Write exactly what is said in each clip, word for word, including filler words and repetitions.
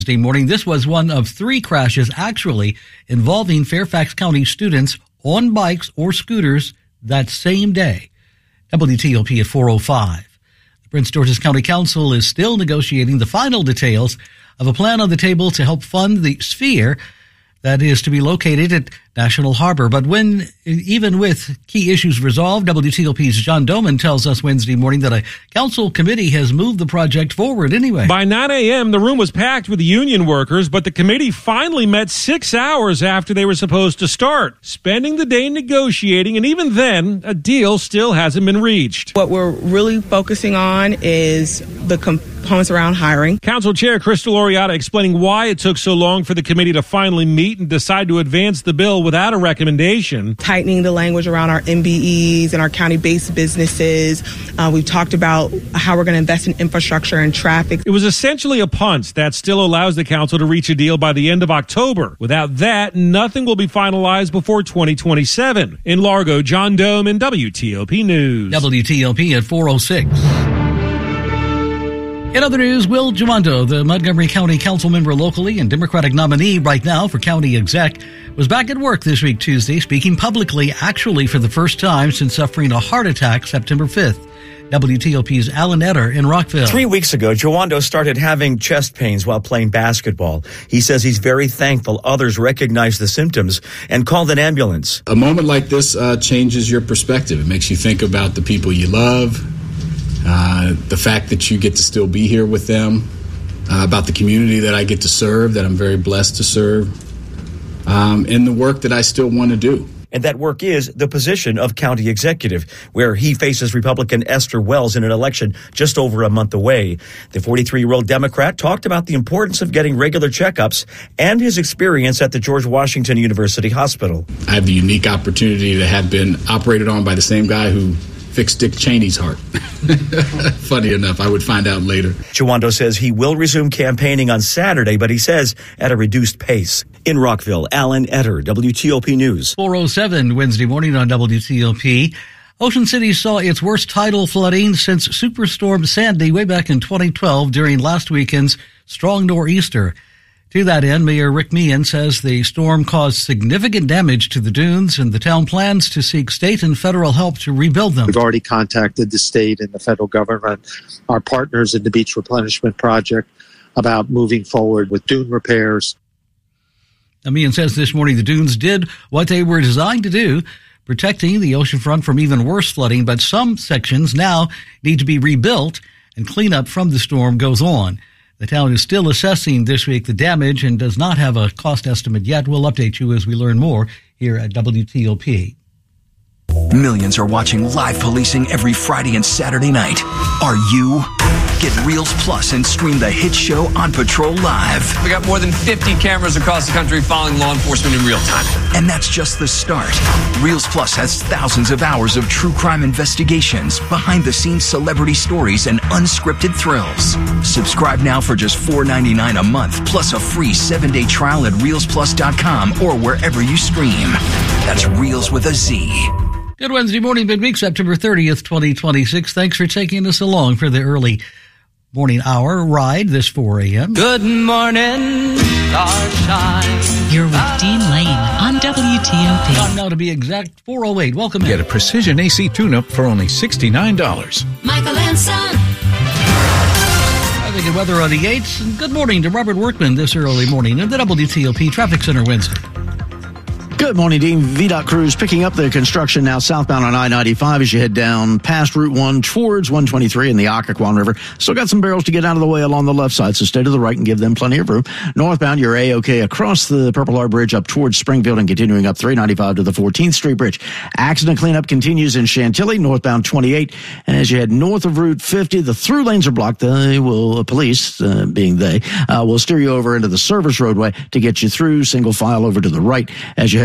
Wednesday morning. This was one of three crashes actually involving Fairfax County students on bikes or scooters that same day. W T O P at four oh five. The Prince George's County Council is still negotiating the final details of a plan on the table to help fund the Sphere that is to be located at National Harbor. But when, even with key issues resolved, W T O P's John Doman tells us Wednesday morning that a council committee has moved the project forward anyway. By nine a.m., the room was packed with union workers, but the committee finally met six hours after they were supposed to start, spending the day negotiating, and even then, a deal still hasn't been reached. What we're really focusing on is the components around hiring. Council Chair Crystal Oriata explaining why it took so long for the committee to finally meet and decide to advance the bill without a recommendation. Tightening the language around our M B Es and our county-based businesses. Uh, we've talked about how we're going to invest in infrastructure and traffic. It was essentially a punt that still allows the council to reach a deal by the end of October. Without that, nothing will be finalized before twenty twenty-seven. In Largo, John Doman, W T O P News. W T O P at four oh six. In other news, Will Giumondo, the Montgomery County Council member locally and Democratic nominee right now for county exec, was back at work this week Tuesday, speaking publicly, actually for the first time since suffering a heart attack September fifth. W T O P's Alan Etter in Rockville. Three weeks ago, Giumondo started having chest pains while playing basketball. He says he's very thankful others recognize the symptoms and called an ambulance. A moment like this uh, changes your perspective. It makes you think about the people you love, uh, the fact that you get to still be here with them, uh, about the community that I get to serve, that I'm very blessed to serve, um, and the work that I still want to do. And that work is the position of county executive, where he faces Republican Esther Wells in an election just over a month away. The forty-three-year-old Democrat talked about the importance of getting regular checkups and his experience at the George Washington University Hospital. I have the unique opportunity to have been operated on by the same guy who fixed Dick Cheney's heart. Funny enough, I would find out later. Giumondo says he will resume campaigning on Saturday, but he says at a reduced pace. In Rockville, Alan Etter, W T O P News. four oh seven Wednesday morning on W T O P. Ocean City saw its worst tidal flooding since Superstorm Sandy way back in twenty twelve during last weekend's strong nor'easter. To that end, Mayor Rick Meehan says the storm caused significant damage to the dunes, and the town plans to seek state and federal help to rebuild them. We've already contacted the state and the federal government, our partners in the Beach Replenishment Project, about moving forward with dune repairs. Now, Meehan says this morning the dunes did what they were designed to do, protecting the oceanfront from even worse flooding, but some sections now need to be rebuilt, and cleanup from the storm goes on. The town is still assessing this week the damage and does not have a cost estimate yet. We'll update you as we learn more here at W T O P. Millions are watching live policing every Friday and Saturday night. Are you? Get Reels Plus and stream the hit show On Patrol Live. We got more than fifty cameras across the country following law enforcement in real time. And that's just the start. Reels Plus has thousands of hours of true crime investigations, behind-the-scenes celebrity stories, and unscripted thrills. Subscribe now for just four ninety-nine a month, plus a free seven-day trial at reels plus dot com or wherever you stream. That's Reels with a Z. Good Wednesday morning, midweek, September thirtieth, twenty twenty-six. Thanks for taking us along for the early morning hour ride this four a.m. Good morning, starshine. You're with Dean Lane on W T O P. Time now to be exact, four oh eight. Welcome in. Get a Precision A C tune-up for only sixty-nine dollars. Michael and Son. Traffic and weather on the eights. And good morning to Robert Workman this early morning in the W T O P Traffic Center Wednesday. Good morning, Dean. V DOT crews picking up the construction now southbound on I ninety-five as you head down past Route one towards one twenty-three in the Occoquan River. Still got some barrels to get out of the way along the left side, so stay to the right and give them plenty of room. Northbound, you're A-OK across the Purple Heart Bridge up towards Springfield and continuing up three ninety-five to the fourteenth Street Bridge. Accident cleanup continues in Chantilly, northbound twenty-eight. And as you head north of Route fifty, the through lanes are blocked. They will, uh, police, uh, being they, uh, will steer you over into the service roadway to get you through single file over to the right as you head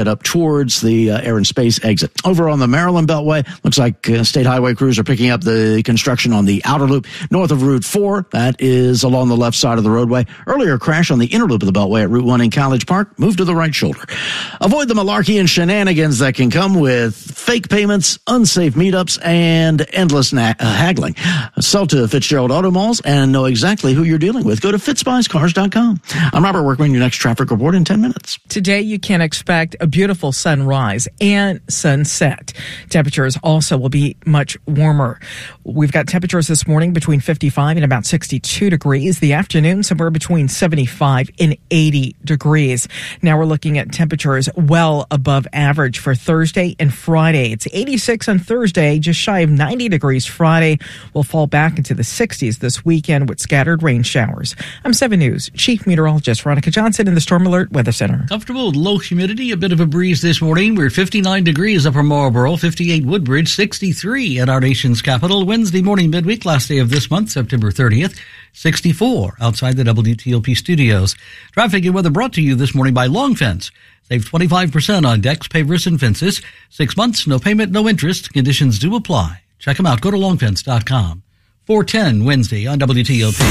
head up towards the uh, Air and Space exit. Over on the Maryland Beltway, looks like uh, state highway crews are picking up the construction on the outer loop north of Route four. That is along the left side of the roadway. Earlier crash on the inner loop of the Beltway at Route one in College Park. Move to the right shoulder. Avoid the malarkey and shenanigans that can come with fake payments, unsafe meetups, and endless na- uh, haggling. Sell to Fitzgerald Auto Malls and know exactly who you're dealing with. Go to Fitzbuys Cars dot com. I'm Robert Workman, your next traffic report in ten minutes. Today, you can expect a beautiful sunrise and sunset. Temperatures also will be much warmer. We've got temperatures this morning between fifty-five and about sixty-two degrees. The afternoon, somewhere between seventy-five and eighty degrees. Now we're looking at temperatures well above average for Thursday and Friday. It's eighty-six on Thursday, just shy of ninety degrees Friday. We'll fall back into the sixties this weekend with scattered rain showers. I'm seven News Chief Meteorologist Veronica Johnson in the Storm Alert Weather Center. Comfortable with low humidity, a bit of a breeze this morning. We're at fifty-nine degrees upper Marlboro, fifty-eight Woodbridge, sixty-three at our nation's capital. Wednesday morning midweek, last day of this month, September thirtieth, sixty-four outside the W T O P studios. Traffic and weather brought to you this morning by Long Fence. Save twenty-five percent on decks, pavers, and fences. Six months, no payment, no interest. Conditions do apply. Check them out. Go to long fence dot com. four ten Wednesday on W T O P.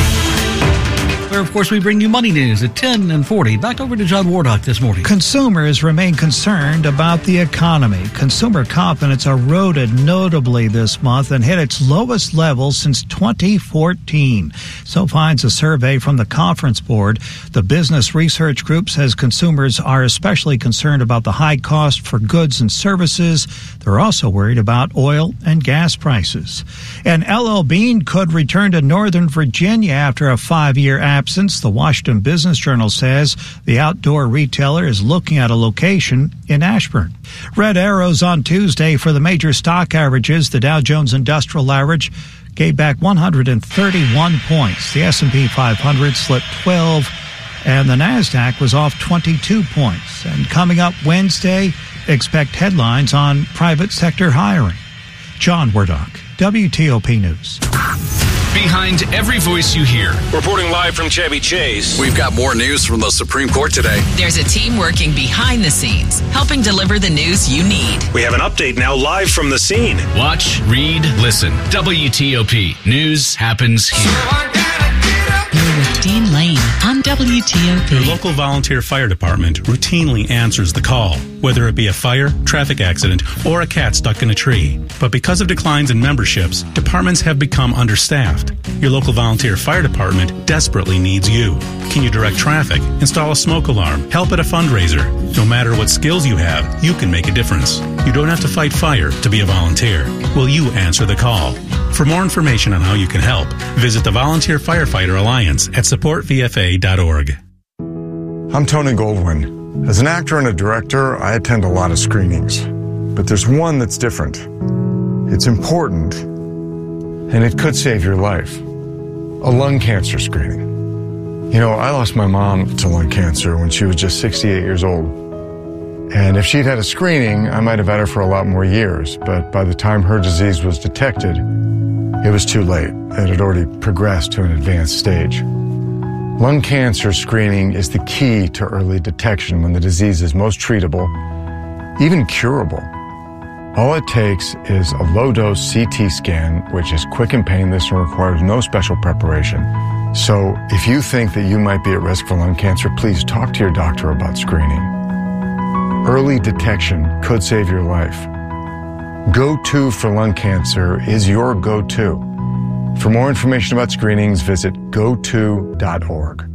Where, of course, we bring you money news at ten and forty. Back over to John Wardock this morning. Consumers remain concerned about the economy. Consumer confidence eroded notably this month and hit its lowest level since twenty fourteen. So finds a survey from the Conference Board. The Business Research Group says consumers are especially concerned about the high cost for goods and services. They're also worried about oil and gas prices. And L L Bean could return to Northern Virginia after a five-year absence. The Washington Business Journal says the outdoor retailer is looking at a location in Ashburn. Red arrows on Tuesday for the major stock averages. The Dow Jones Industrial Average gave back one hundred thirty-one points. The S and P five hundred slipped twelve, and the NASDAQ was off twenty-two points. And coming up Wednesday, expect headlines on private sector hiring. John Wardock, W T O P News. Behind every voice you hear. Reporting live from Chevy Chase. We've got more news from the Supreme Court today. There's a team working behind the scenes, helping deliver the news you need. We have an update now live from the scene. Watch, read, listen. W T O P. News happens here. You're with Dean Lane on W T O P. Your local volunteer fire department routinely answers the call, whether it be a fire, traffic accident, or a cat stuck in a tree. But because of declines in memberships, departments have become understaffed. Your local volunteer fire department desperately needs you. Can you direct traffic, install a smoke alarm, help at a fundraiser? No matter what skills you have, you can make a difference. You don't have to fight fire to be a volunteer. Will you answer the call? For more information on how you can help, visit the Volunteer Firefighter Alliance at support v f a dot org. I'm Tony Goldwyn. As an actor and a director, I attend a lot of screenings. But there's one that's different. It's important, and it could save your life. A lung cancer screening. You know, I lost my mom to lung cancer when she was just sixty-eight years old. And if she'd had a screening, I might have had her for a lot more years. But by the time her disease was detected, it was too late. It had already progressed to an advanced stage. Lung cancer screening is the key to early detection when the disease is most treatable, even curable. All it takes is a low-dose C T scan, which is quick and painless and requires no special preparation. So if you think that you might be at risk for lung cancer, please talk to your doctor about screening. Early detection could save your life. Go-To for lung cancer is your go-to. For more information about screenings, visit go to dot org.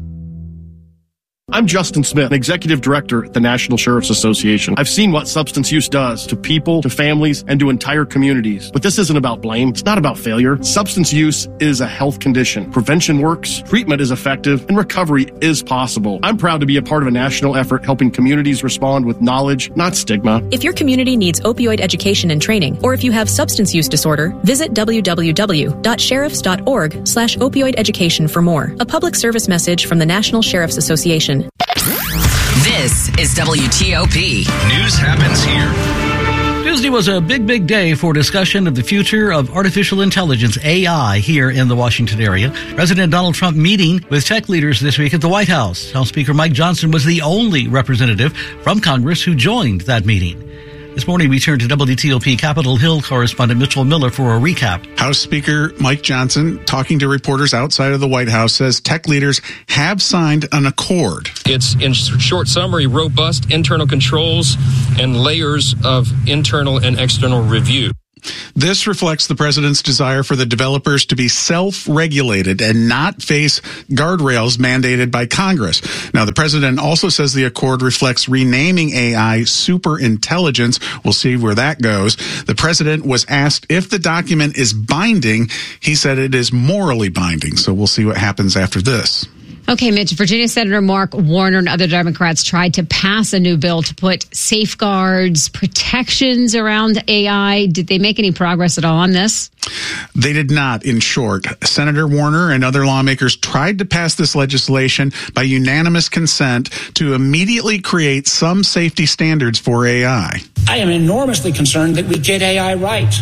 I'm Justin Smith, Executive Director at the National Sheriff's Association. I've seen what substance use does to people, to families, and to entire communities. But this isn't about blame. It's not about failure. Substance use is a health condition. Prevention works, treatment is effective, and recovery is possible. I'm proud to be a part of a national effort helping communities respond with knowledge, not stigma. If your community needs opioid education and training, or if you have substance use disorder, visit w w w dot sheriffs dot org slash opioid education for more. A public service message from the National Sheriff's Association. This is W T O P. News happens here. Tuesday was a big, big day for discussion of the future of artificial intelligence, A I, here in the Washington area. President Donald Trump meeting with tech leaders this week at the White House. House Speaker Mike Johnson was the only representative from Congress who joined that meeting. This morning, we turn to W T O P Capitol Hill correspondent Mitchell Miller for a recap. House Speaker Mike Johnson, talking to reporters outside of the White House, says tech leaders have signed an accord. It's, in short summary, robust internal controls and layers of internal and external review. This reflects the president's desire for the developers to be self-regulated and not face guardrails mandated by Congress. Now, the president also says the accord reflects renaming A I superintelligence. We'll see where that goes. The president was asked if the document is binding. He said it is morally binding. So we'll see what happens after this. Okay, Mitch, Virginia Senator Mark Warner and other Democrats tried to pass a new bill to put safeguards, protections around A I. Did they make any progress at all on this? They did not, in short. Senator Warner and other lawmakers tried to pass this legislation by unanimous consent to immediately create some safety standards for A I. I am enormously concerned that we get A I right,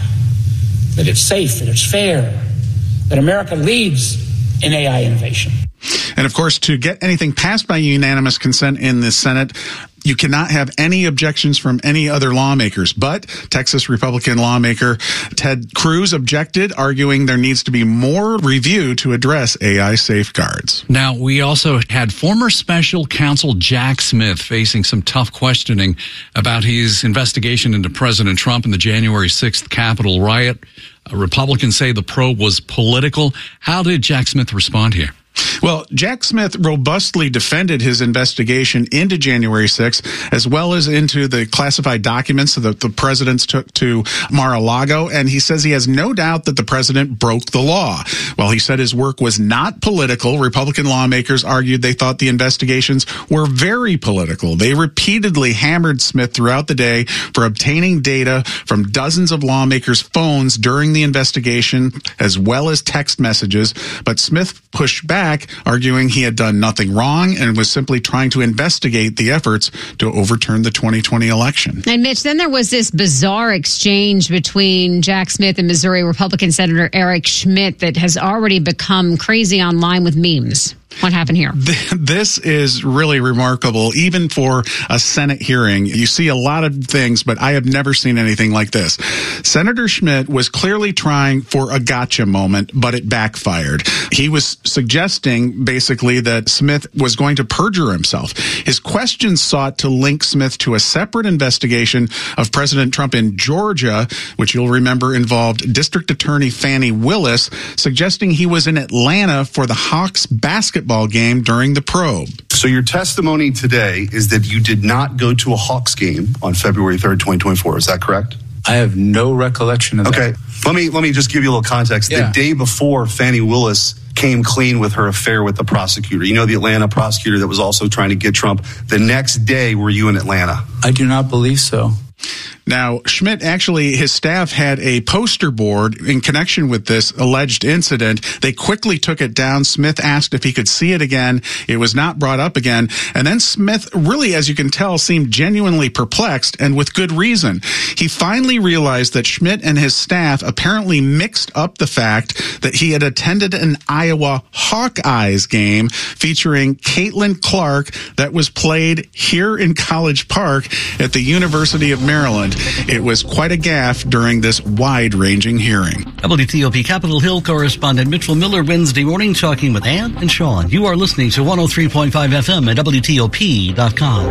that it's safe, that it's fair, that America leads in A I innovation. And of course, to get anything passed by unanimous consent in the Senate, you cannot have any objections from any other lawmakers. But Texas Republican lawmaker Ted Cruz objected, arguing there needs to be more review to address A I safeguards. Now, we also had former special counsel Jack Smith facing some tough questioning about his investigation into President Trump and the January sixth Capitol riot. Republicans say the probe was political. How did Jack Smith respond here? Well, Jack Smith robustly defended his investigation into January sixth, as well as into the classified documents that the presidents took to Mar-a-Lago, and he says he has no doubt that the president broke the law. While he said his work was not political, Republican lawmakers argued they thought the investigations were very political. They repeatedly hammered Smith throughout the day for obtaining data from dozens of lawmakers' phones during the investigation, as well as text messages, but Smith pushed back, arguing he had done nothing wrong and was simply trying to investigate the efforts to overturn the twenty twenty election. And Mitch, then there was this bizarre exchange between Jack Smith and Missouri Republican Senator Eric Schmidt that has already become crazy online with memes. What happened here? This is really remarkable, even for a Senate hearing. You see a lot of things, but I have never seen anything like this. Senator Schmidt was clearly trying for a gotcha moment, but it backfired. He was suggesting, basically, that Smith was going to perjure himself. His questions sought to link Smith to a separate investigation of President Trump in Georgia, which you'll remember involved District Attorney Fannie Willis, suggesting he was in Atlanta for the Hawks basketball game during the probe. So your testimony today is that you did not go to a Hawks game on February third, twenty twenty-four. Is that correct? I have no recollection of that. Okay. Let me let me just give you a little context. Yeah. The day before, Fannie Willis came clean with her affair with the prosecutor. You know, the Atlanta prosecutor that was also trying to get Trump. The next day, were you in Atlanta? I do not believe so. Now, Schmidt, actually, his staff had a poster board in connection with this alleged incident. They quickly took it down. Smith asked if he could see it again. It was not brought up again. And then Smith really, as you can tell, seemed genuinely perplexed, and with good reason. He finally realized that Schmidt and his staff apparently mixed up the fact that he had attended an Iowa Hawkeyes game featuring Caitlin Clark that was played here in College Park at the University of Maryland. It was quite a gaffe during this wide-ranging hearing. W T O P Capitol Hill correspondent Mitchell Miller Wednesday morning talking with Ann and Sean. You are listening to one oh three point five F M at W T O P dot com.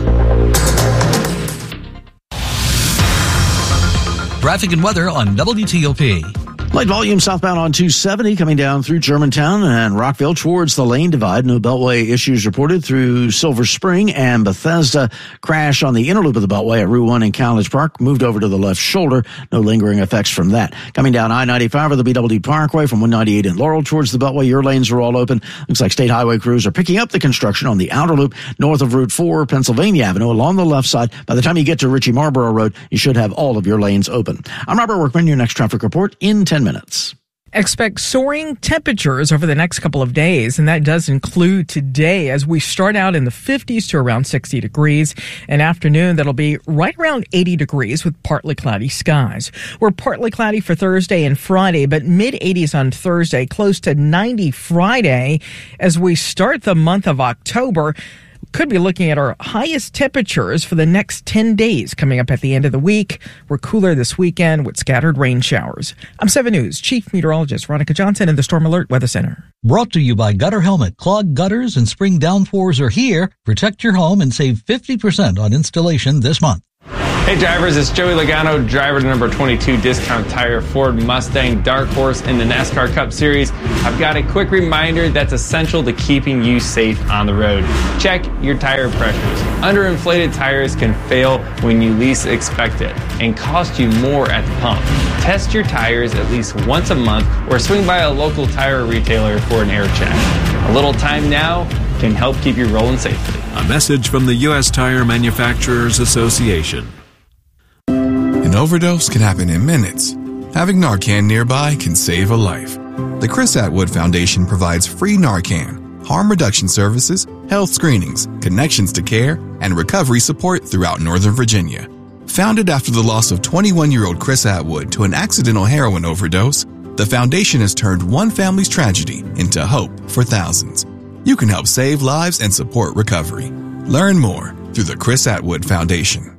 Traffic and weather on W T O P. Light volume southbound on two seventy coming down through Germantown and Rockville towards the lane divide. No Beltway issues reported through Silver Spring and Bethesda. Crash on the inner loop of the Beltway at Route one in College Park. Moved over to the left shoulder. No lingering effects from that. Coming down I ninety-five or the B W D Parkway from one ninety-eight in Laurel towards the Beltway. Your lanes are all open. Looks like state highway crews are picking up the construction on the outer loop north of Route four, Pennsylvania Avenue along the left side. By the time you get to Ritchie Marlboro Road, you should have all of your lanes open. I'm Robert Workman, your next traffic report in ten minutes. Expect soaring temperatures over the next couple of days, and that does include today as we start out in the fifties to around sixty degrees. An afternoon that'll be right around eighty degrees with partly cloudy skies. We're partly cloudy for Thursday and Friday, but mid eighties on Thursday, close to ninety Friday as we start the month of October. Could be looking at our highest temperatures for the next ten days coming up at the end of the week. We're cooler this weekend with scattered rain showers. I'm seven News Chief Meteorologist Veronica Johnson in the Storm Alert Weather Center. Brought to you by Gutter Helmet. Clogged gutters and spring downpours are here. Protect your home and save fifty percent on installation this month. Hey drivers, it's Joey Logano, driver to number twenty-two Discount Tire Ford Mustang Dark Horse in the NASCAR Cup Series. I've got a quick reminder that's essential to keeping you safe on the road. Check your tire pressures. Underinflated tires can fail when you least expect it and cost you more at the pump. Test your tires at least once a month or swing by a local tire retailer for an air check. A little time now can help keep you rolling safely. A message from the U S Tire Manufacturers Association. An overdose can happen in minutes. Having Narcan nearby can save a life. The Chris Atwood Foundation provides free Narcan, harm reduction services, health screenings, connections to care, and recovery support throughout Northern Virginia. Founded after the loss of twenty-one-year-old Chris Atwood to an accidental heroin overdose, the foundation has turned one family's tragedy into hope for thousands. You can help save lives and support recovery. Learn more through the Chris Atwood Foundation.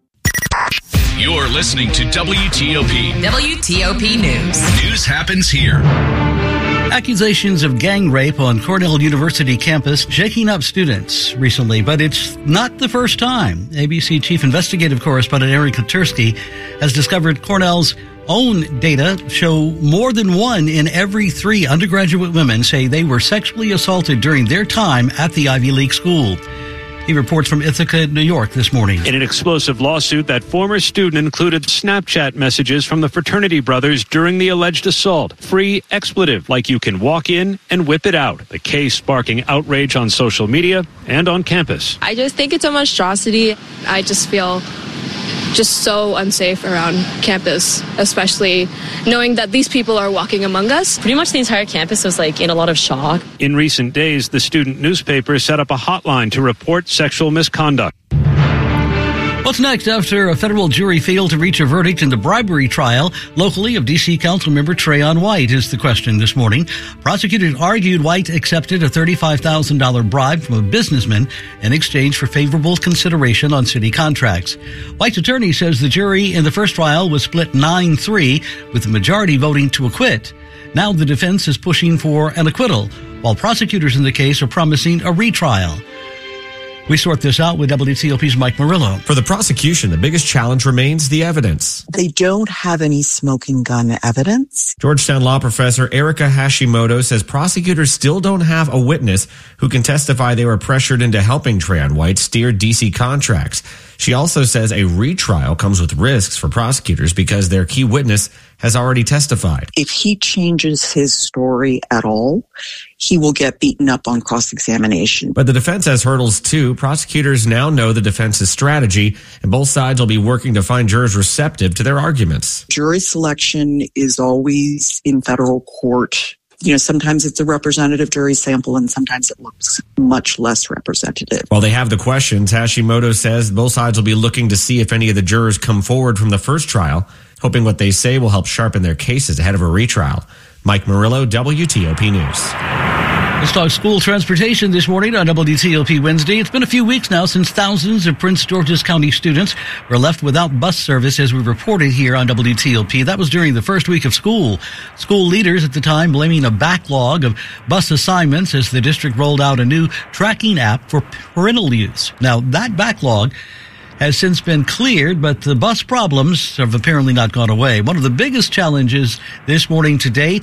You're listening to W T O P. W T O P News. News happens here. Accusations of gang rape on Cornell University campus shaking up students recently, but it's not the first time. A B C Chief Investigative Correspondent Eric Katursky has discovered Cornell's own data show more than one in every three undergraduate women say they were sexually assaulted during their time at the Ivy League school. He reports from Ithaca, New York this morning. In an explosive lawsuit, that former student included Snapchat messages from the fraternity brothers during the alleged assault. Free expletive, like you can walk in and whip it out. The case sparking outrage on social media and on campus. I just think it's a monstrosity. I just feel just so unsafe around campus, especially knowing that these people are walking among us. Pretty much the entire campus was like in a lot of shock. In recent days, the student newspaper set up a hotline to report sexual misconduct. What's next after a federal jury failed to reach a verdict in the bribery trial locally of D C Councilmember Trayon White is the question this morning. Prosecutors argued White accepted a thirty-five thousand dollars bribe from a businessman in exchange for favorable consideration on city contracts. White's attorney says the jury in the first trial was split nine three, with the majority voting to acquit. Now the defense is pushing for an acquittal, while prosecutors in the case are promising a retrial. We sort this out with W T O P's Mike Murillo. For the prosecution, the biggest challenge remains the evidence. They don't have any smoking gun evidence. Georgetown law professor Erica Hashimoto says prosecutors still don't have a witness who can testify they were pressured into helping Trayon White steer D C contracts. She also says a retrial comes with risks for prosecutors because their key witness has already testified. If he changes his story at all, he will get beaten up on cross-examination. But the defense has hurdles too. Prosecutors now know the defense's strategy, and both sides will be working to find jurors receptive to their arguments. Jury selection is always in federal court. You know, sometimes it's a representative jury sample and sometimes it looks much less representative. While they have the questions, Hashimoto says both sides will be looking to see if any of the jurors come forward from the first trial, hoping what they say will help sharpen their cases ahead of a retrial. Mike Murillo, W T O P News. Let's talk school transportation this morning on W T O P Wednesday. It's been a few weeks now since thousands of Prince George's County students were left without bus service, as we reported here on W T O P. That was during the first week of school. School leaders at the time blaming a backlog of bus assignments as the district rolled out a new tracking app for parental use. Now, that backlog has since been cleared, but the bus problems have apparently not gone away. One of the biggest challenges this morning to date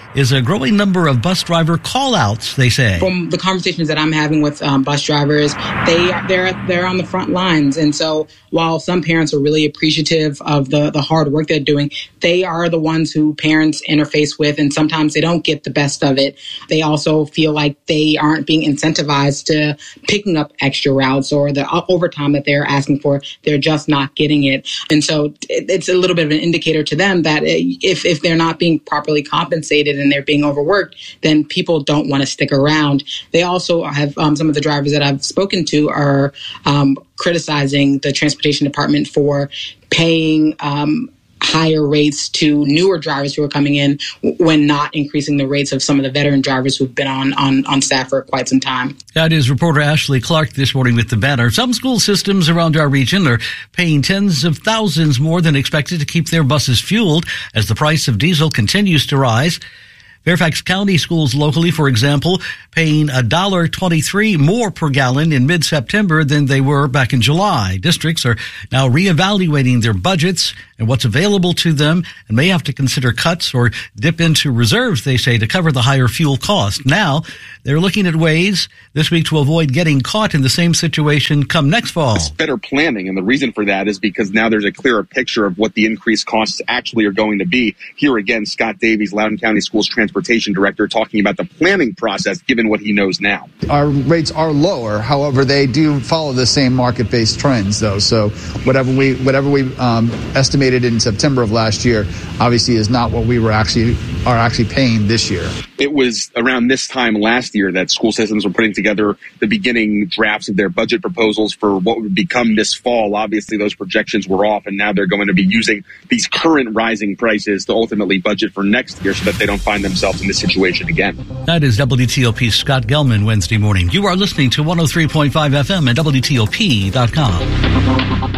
is a growing number of bus driver call-outs, they say. From the conversations that I'm having with um, bus drivers, they, they're, they're on the front lines. And so while some parents are really appreciative of the, the hard work they're doing, they are the ones who parents interface with, and sometimes they don't get the best of it. They also feel like they aren't being incentivized to picking up extra routes or the overtime that they're asking for. They're just not getting it. And so it's a little bit of an indicator to them that if, if they're not being properly compensated and they're being overworked, then people don't want to stick around. They also have um, some of the drivers that I've spoken to are um, criticizing the transportation department for paying um, higher rates to newer drivers who are coming in when not increasing the rates of some of the veteran drivers who've been on, on, on staff for quite some time. That is reporter Ashley Clark this morning with the banner. Some school systems around our region are paying tens of thousands more than expected to keep their buses fueled as the price of diesel continues to rise. Fairfax County schools locally, for example, paying one dollar and twenty-three cents more per gallon in mid-September than they were back in July. Districts are now reevaluating their budgets and what's available to them and may have to consider cuts or dip into reserves, they say, to cover the higher fuel cost. Now, they're looking at ways this week to avoid getting caught in the same situation come next fall. It's better planning, and the reason for that is because now there's a clearer picture of what the increased costs actually are going to be. Here again, Scott Davies, Loudoun County Schools Transportation Director, talking about the planning process given what he knows now. Our rates are lower, however, they do follow the same market-based trends, though. So whatever we whatever we um, estimated in September of last year, obviously, is not what we were actually are actually paying this year. It was around this time last year that school systems were putting together the beginning drafts of their budget proposals for what would become this fall. Obviously, those projections were off, and now they're going to be using these current rising prices to ultimately budget for next year so that they don't find themselves in this situation again. That is W T O P's Scott Gelman Wednesday morning. You are listening to one oh three point five F M and W T O P dot com.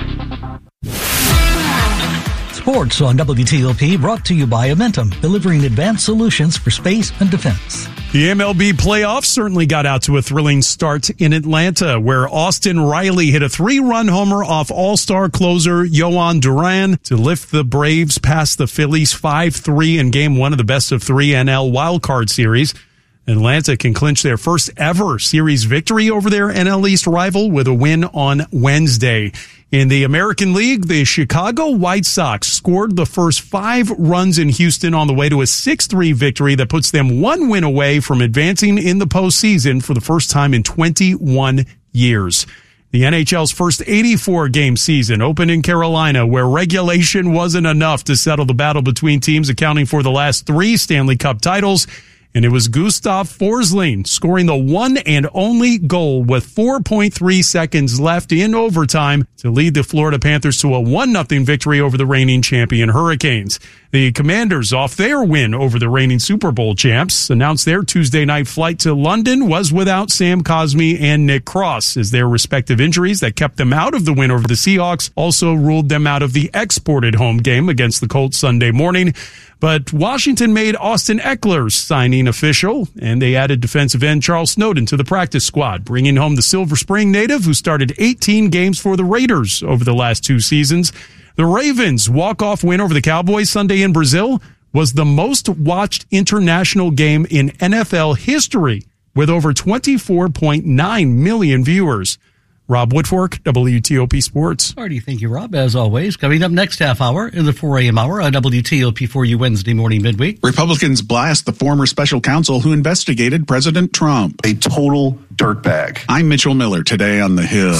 Sports on W T O P brought to you by Amentum, delivering advanced solutions for space and defense. The M L B playoffs certainly got out to a thrilling start in Atlanta, where Austin Riley hit a three-run homer off all-star closer Yohan Duran to lift the Braves past the Phillies five three in Game one of the best-of-three N L wildcard series. Atlanta can clinch their first ever series victory over their N L East rival with a win on Wednesday. In the American League, the Chicago White Sox scored the first five runs in Houston on the way to a six three victory that puts them one win away from advancing in the postseason for the first time in twenty-one years. The N H L's first eighty-four game season opened in Carolina, where regulation wasn't enough to settle the battle between teams accounting for the last three Stanley Cup titles. And it was Gustav Forsling scoring the one and only goal with four point three seconds left in overtime to lead the Florida Panthers to a one nothing victory over the reigning champion Hurricanes. The Commanders, off their win over the reigning Super Bowl champs, announced their Tuesday night flight to London was without Sam Cosmi and Nick Cross, as their respective injuries that kept them out of the win over the Seahawks also ruled them out of the exported home game against the Colts Sunday morning. But Washington made Austin Eckler's signing official, and they added defensive end Charles Snowden to the practice squad, bringing home the Silver Spring native who started eighteen games for the Raiders over the last two seasons. The Ravens' walk-off win over the Cowboys Sunday in Brazil was the most watched international game in N F L history, with over twenty-four point nine million viewers. Rob Woodfork, W T O P Sports. All righty, thank you, Rob, as always. Coming up next half hour in the four a.m. hour on W T O P for you Wednesday morning midweek. Republicans blast the former special counsel who investigated President Trump. A total dirtbag. I'm Mitchell Miller, today on The Hill.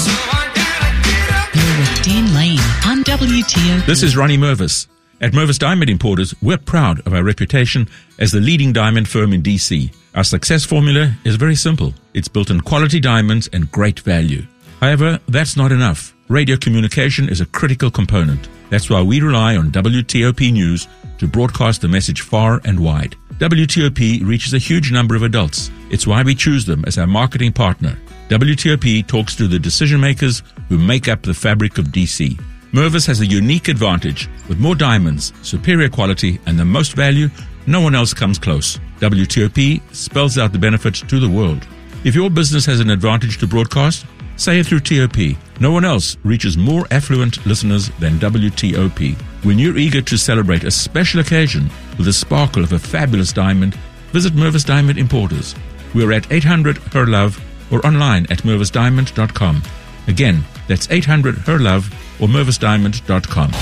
You're with Dean Lane on W T O P. This is Ronnie Mervis. At Mervis Diamond Importers, we're proud of our reputation as the leading diamond firm in D C. Our success formula is very simple. It's built on quality diamonds and great value. However, that's not enough. Radio communication is a critical component. That's why we rely on W T O P News to broadcast the message far and wide. W T O P reaches a huge number of adults. It's why we choose them as our marketing partner. W T O P talks to the decision makers who make up the fabric of D C. Mervis has a unique advantage. With more diamonds, superior quality, and the most value, no one else comes close. W T O P spells out the benefits to the world. If your business has an advantage to broadcast, say it through T O P. No one else reaches more affluent listeners than W T O P. When you're eager to celebrate a special occasion with the sparkle of a fabulous diamond, visit Mervis Diamond Importers. We're at eight hundred H E R LOVE or online at mervis diamond dot com. Again, that's eight hundred H E R LOVE or mervis diamond dot com.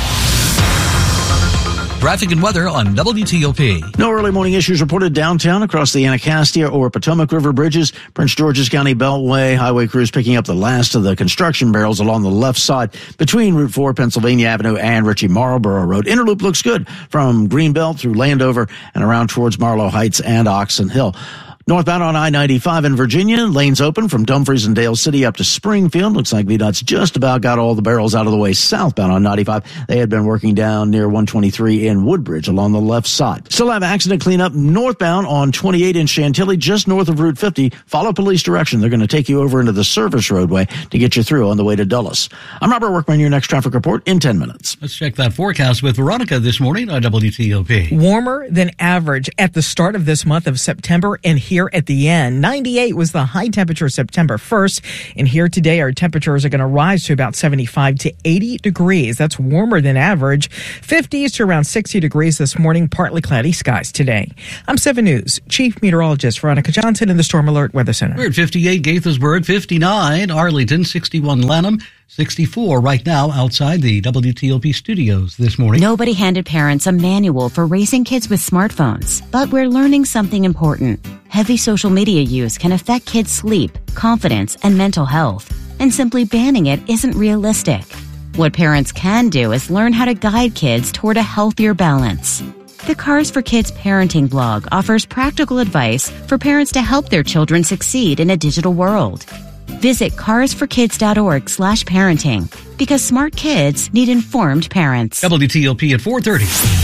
Traffic and weather on W T O P. No early morning issues reported downtown across the Anacostia or Potomac River bridges. Prince George's County Beltway highway crews picking up the last of the construction barrels along the left side between Route four, Pennsylvania Avenue and Ritchie Marlboro Road. Interloop looks good from Greenbelt through Landover and around towards Marlow Heights and Oxon Hill. Northbound on I ninety-five in Virginia, lanes open from Dumfries and Dale City up to Springfield. Looks like V DOT's just about got all the barrels out of the way southbound on ninety-five. They had been working down near one twenty-three in Woodbridge along the left side. Still have accident cleanup northbound on twenty-eight in Chantilly, just north of Route fifty. Follow police direction. They're going to take you over into the service roadway to get you through on the way to Dulles. I'm Robert Workman, your next traffic report in ten minutes. Let's check that forecast with Veronica this morning on W T O P. Warmer than average at the start of this month of September and here at the end. ninety-eight was the high temperature September first, and here today our temperatures are going to rise to about seventy-five to eighty degrees. That's warmer than average. fifties to around sixty degrees this morning, partly cloudy skies today. I'm seven News Chief Meteorologist Veronica Johnson in the Storm Alert Weather Center. We're at fifty-eight Gaithersburg, fifty-nine Arlington, sixty-one Lanham, sixty-four right now outside the W T O P studios this morning. Nobody handed parents a manual for raising kids with smartphones, but we're learning something important. Heavy social media use can affect kids' sleep, confidence, and mental health, and simply banning it isn't realistic. What parents can do is learn how to guide kids toward a healthier balance. The Cars for Kids parenting blog offers practical advice for parents to help their children succeed in a digital world. Visit cars for kids dot org slash parenting because smart kids need informed parents. W T O P at four thirty.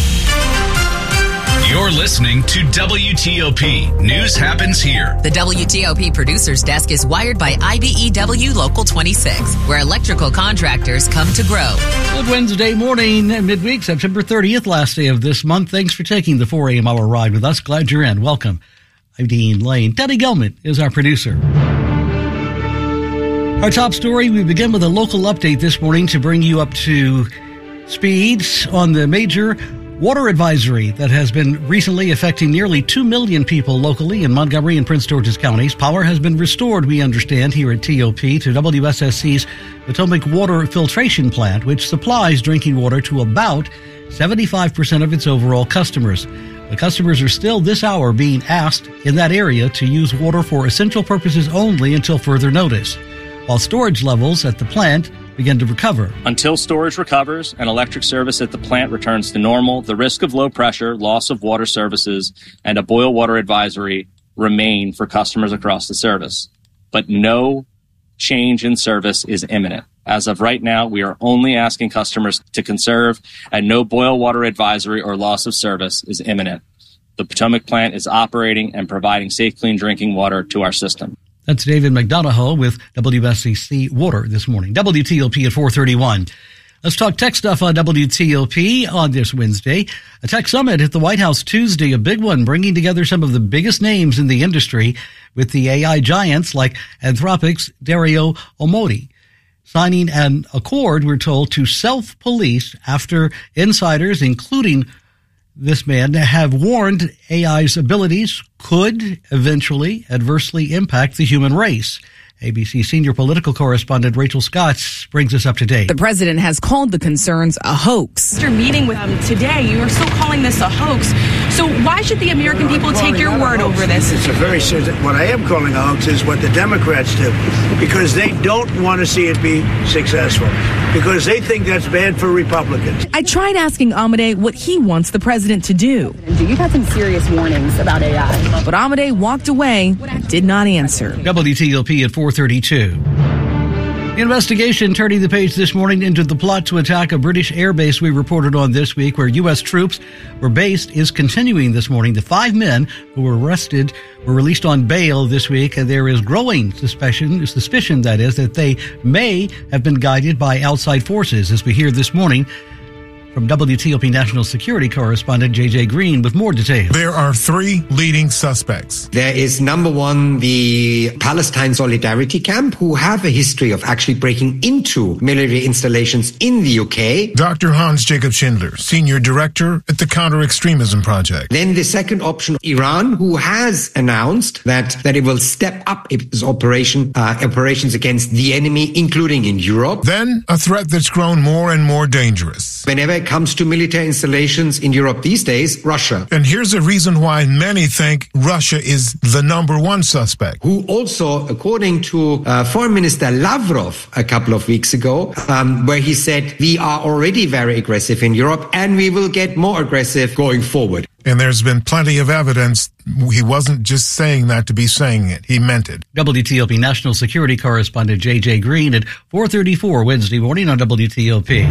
You're listening to W T O P. News happens here. The W T O P producer's desk is wired by I B E W Local twenty-six, where electrical contractors come to grow. Good Wednesday morning, midweek, September thirtieth, last day of this month. Thanks for taking the four a.m. hour ride with us. Glad you're in. Welcome. I'm Dean Lane. Teddy Gelman is our producer. Our top story, we begin with a local update this morning to bring you up to speed on the major water advisory that has been recently affecting nearly two million people locally in Montgomery and Prince George's counties. Power has been restored, we understand, here at T O P to W S S C's Potomac Water Filtration Plant, which supplies drinking water to about seventy-five percent of its overall customers. The customers are still this hour being asked in that area to use water for essential purposes only until further notice, while storage levels at the plant begin to recover. Until storage recovers and electric service at the plant returns to normal, the risk of low pressure, loss of water services, and a boil water advisory remain for customers across the service. But no change in service is imminent. As of right now, we are only asking customers to conserve, and no boil water advisory or loss of service is imminent. The Potomac plant is operating and providing safe, clean drinking water to our system. That's David McDonough with W S S C Water this morning. W T O P at four thirty-one. Let's talk tech stuff on W T O P on this Wednesday. A tech summit at the White House Tuesday, a big one, bringing together some of the biggest names in the industry with the A I giants like Anthropic's Dario Amodei, signing an accord, we're told, to self-police after insiders, including this man, have warned A I's abilities could eventually adversely impact the human race. A B C senior political correspondent Rachel Scott brings us up to date. The president has called the concerns a hoax. After meeting with them today, you are still calling this a hoax. So why should the American people take your word over this? It's a very serious. What I am calling a hoax is what the Democrats do, because they don't want to see it be successful, because they think that's bad for Republicans. I tried asking Amodei what he wants the president to do. You've had some serious warnings about A I. But Amodei walked away, did not answer. W T O P at four thirty-two. The investigation turning the page this morning into the plot to attack a British airbase we reported on this week where U S troops were based is continuing this morning. The five men who were arrested were released on bail this week, and there is growing suspicion, suspicion that is, that they may have been guided by outside forces. As we hear this morning, From W T O P National Security Correspondent J J Green with more details. There are three leading suspects. There is number one, the Palestine Solidarity Camp, who have a history of actually breaking into military installations in the U K. Doctor Hans Jacob Schindler, Senior Director at the Counter-Extremism Project. Then the second option, Iran, who has announced that, that it will step up its operation, uh, operations against the enemy, including in Europe. Then a threat that's grown more and more dangerous. Whenever it comes to military installations in Europe these days, Russia. And here's a reason why many think Russia is the number one suspect. Who also, according to uh, Foreign Minister Lavrov a couple of weeks ago, um, where he said, we are already very aggressive in Europe and we will get more aggressive going forward. And there's been plenty of evidence he wasn't just saying that to be saying it. He meant it. W T O P National Security Correspondent J J Green at four thirty-four Wednesday morning on W T O P.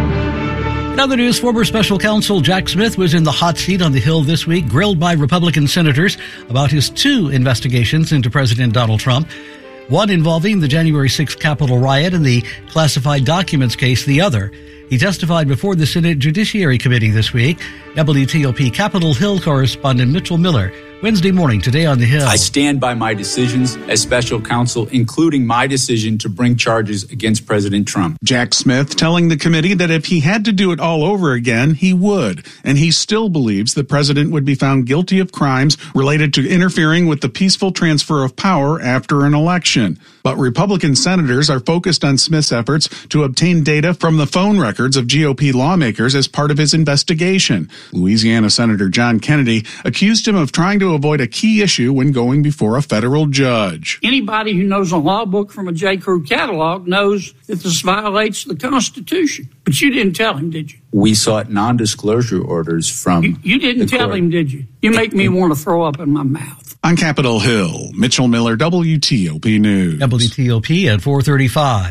In other news, former special counsel Jack Smith was in the hot seat on the Hill this week, grilled by Republican senators about his two investigations into President Donald Trump. One involving the January sixth Capitol riot and the classified documents case, the other. He testified before the Senate Judiciary Committee this week. W T O P Capitol Hill correspondent Mitchell Miller, Wednesday morning, today on the Hill. I stand by my decisions as special counsel, including my decision to bring charges against President Trump. Jack Smith telling the committee that if he had to do it all over again, he would. And he still believes the president would be found guilty of crimes related to interfering with the peaceful transfer of power after an election. But Republican senators are focused on Smith's efforts to obtain data from the phone records of G O P lawmakers as part of his investigation. Louisiana Senator John Kennedy accused him of trying to avoid a key issue when going before a federal judge. Anybody who knows a law book from a J. Crew catalog knows that this violates the Constitution. But you didn't tell him, did you? We sought non-disclosure orders from You, you didn't tell court. him, did you? You make me want to throw up in my mouth. On Capitol Hill, Mitchell Miller, W T O P News. W T O P at four thirty-five.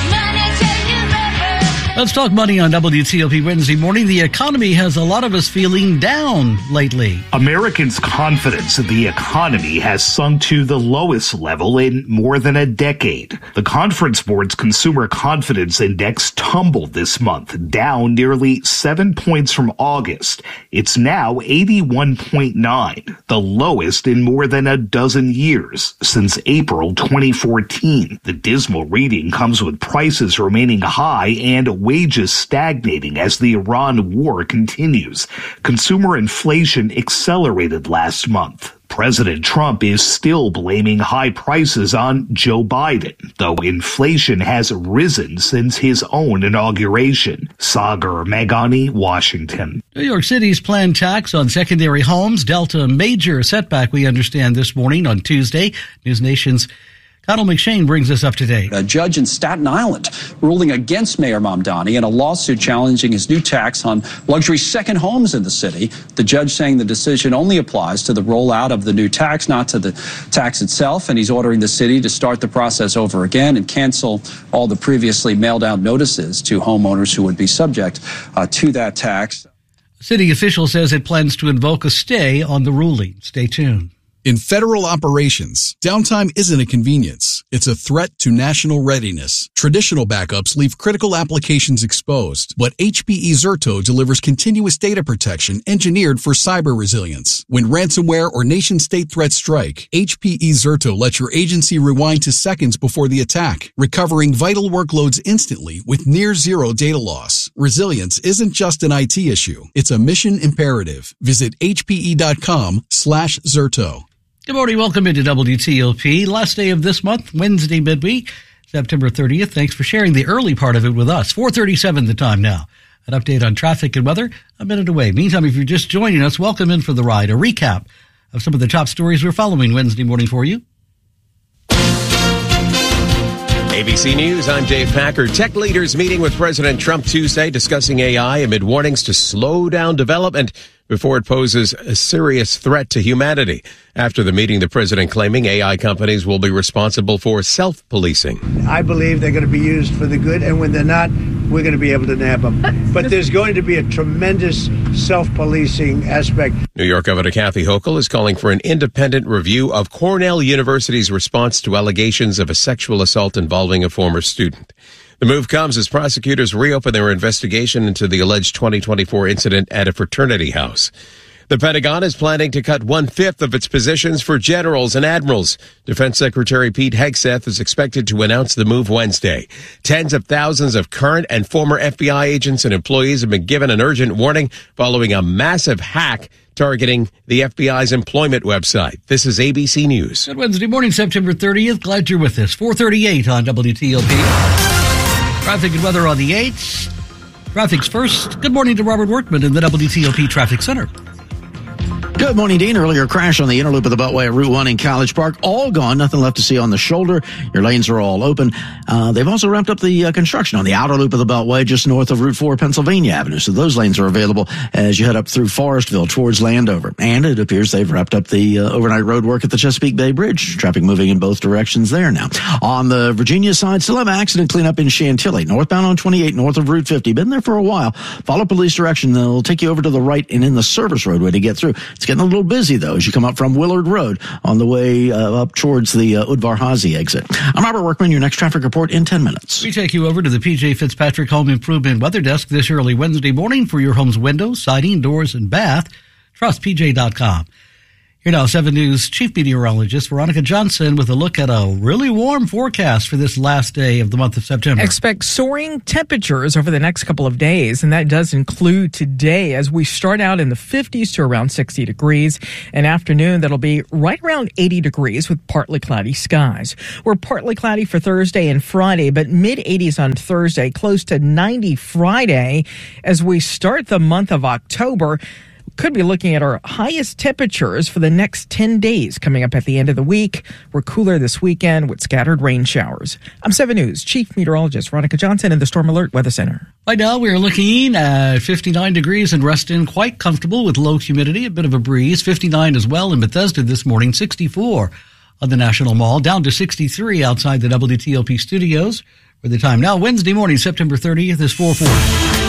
Let's talk money on W T O P Wednesday morning. The economy has a lot of us feeling down lately. Americans' confidence in the economy has sunk to the lowest level in more than a decade. The Conference Board's Consumer Confidence Index tumbled this month, down nearly seven points from August. It's now eighty-one point nine, the lowest in more than a dozen years, since April twenty fourteen. The dismal reading comes with prices remaining high and wages stagnating as the Iran war continues. Consumer inflation accelerated last month. President Trump is still blaming high prices on Joe Biden, though inflation has risen since his own inauguration. Sagar Meghani, Washington. New York City's planned tax on secondary homes dealt a major setback, we understand, this morning on Tuesday. News Nation's Connell McShane brings us up to date. A judge in Staten Island ruling against Mayor Mamdani in a lawsuit challenging his new tax on luxury second homes in the city. The judge saying the decision only applies to the rollout of the new tax, not to the tax itself. And he's ordering the city to start the process over again and cancel all the previously mailed out notices to homeowners who would be subject uh, to that tax. City official says it plans to invoke a stay on the ruling. Stay tuned. In federal operations, downtime isn't a convenience. It's a threat to national readiness. Traditional backups leave critical applications exposed, but H P E Zerto delivers continuous data protection engineered for cyber resilience. When ransomware or nation-state threats strike, H P E Zerto lets your agency rewind to seconds before the attack, recovering vital workloads instantly with near-zero data loss. Resilience isn't just an I T issue. It's a mission imperative. Visit hpe.com slash Zerto. Good morning. Welcome into W T O P. Last day of this month, Wednesday midweek, September thirtieth. Thanks for sharing the early part of it with us. four thirty-seven the time now. An update on traffic and weather a minute away. Meantime, if you're just joining us, welcome in for the ride. A recap of some of the top stories we're following Wednesday morning for you. A B C News, I'm Dave Packer. Tech leaders meeting with President Trump Tuesday discussing A I amid warnings to slow down development before it poses a serious threat to humanity. After the meeting, the president claiming A I companies will be responsible for self-policing. I believe they're going to be used for the good, and when they're not, we're going to be able to nab them. But there's going to be a tremendous self-policing aspect. New York Governor Kathy Hochul is calling for an independent review of Cornell University's response to allegations of a sexual assault involving a former student. The move comes as prosecutors reopen their investigation into the alleged twenty twenty-four incident at a fraternity house. The Pentagon is planning to cut one-fifth of its positions for generals and admirals. Defense Secretary Pete Hegseth is expected to announce the move Wednesday. Tens of thousands of current and former F B I agents and employees have been given an urgent warning following a massive hack targeting the F B I's employment website. This is A B C News. Good Wednesday morning, September thirtieth. Glad you're with us. four thirty-eight on W T O P. Traffic and weather on the eights. Traffic's first. Good morning to Robert Workman in the W T O P Traffic Center. Good morning, Dean. Earlier crash on the inner loop of the Beltway at Route one in College Park. All gone. Nothing left to see on the shoulder. Your lanes are all open. Uh, they've also ramped up the uh, construction on the outer loop of the Beltway just north of Route four Pennsylvania Avenue. So those lanes are available as you head up through Forestville towards Landover. And it appears they've wrapped up the uh, overnight road work at the Chesapeake Bay Bridge. Traffic moving in both directions there now. On the Virginia side, still have accident cleanup in Chantilly. Northbound on twenty-eight, north of Route fifty. Been there for a while. Follow police direction. They'll take you over to the right and in the service roadway to get through. It's getting a little busy, though, as you come up from Willard Road on the way uh, up towards the uh, Udvar-Hazy exit. I'm Robert Workman, your next traffic report in ten minutes. We take you over to the P J Fitzpatrick Home Improvement Weather Desk this early Wednesday morning for your home's windows, siding, doors, and bath. Trust P J dot com. Here now, seven News Chief Meteorologist Veronica Johnson with a look at a really warm forecast for this last day of the month of September. Expect soaring temperatures over the next couple of days, and that does include today as we start out in the fifties to around sixty degrees. An afternoon that'll be right around eighty degrees with partly cloudy skies. We're partly cloudy for Thursday and Friday, but mid-eighties on Thursday, close to ninety Friday as we start the month of October. Could be looking at our highest temperatures for the next ten days coming up at the end of the week. We're cooler this weekend with scattered rain showers. I'm seven News Chief Meteorologist Veronica Johnson in the Storm Alert Weather Center. Right now we're looking at fifty-nine degrees in Reston, quite comfortable with low humidity, a bit of a breeze. fifty-nine as well in Bethesda this morning, sixty-four on the National Mall, down to sixty-three outside the W T O P studios. For the time now, Wednesday morning, September thirtieth is four forty.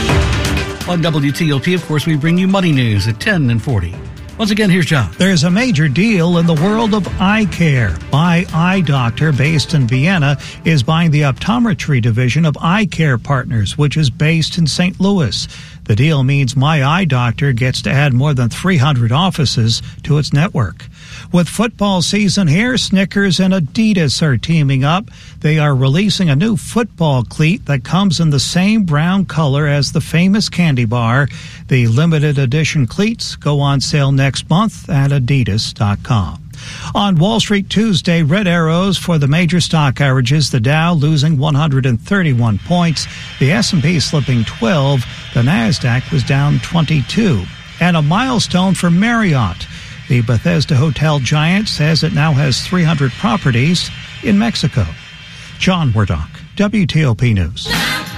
On W T O P, of course, we bring you money news at ten and forty. Once again, here's John. There's a major deal in the world of eye care. My Eye Doctor, based in Vienna, is buying the optometry division of Eye Care Partners, which is based in Saint Louis. The deal means My Eye Doctor gets to add more than three hundred offices to its network. With football season here, Snickers and Adidas are teaming up. They are releasing a new football cleat that comes in the same brown color as the famous candy bar. The limited edition cleats go on sale next month at adidas dot com. On Wall Street Tuesday, red arrows for the major stock averages. The Dow losing one hundred thirty-one points. The S and P slipping twelve. The Nasdaq was down twenty-two. And a milestone for Marriott. The Bethesda hotel giant says it now has three hundred properties in Mexico. John Wardock, W T O P News.